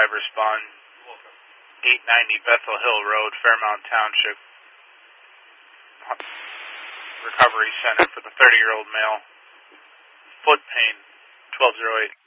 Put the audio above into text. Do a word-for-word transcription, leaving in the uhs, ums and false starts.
five, respond. eight ninety Bethel Hill Road, Fairmount Township. Recovery Center for the thirty-year-old male. Foot pain, twelve oh eight.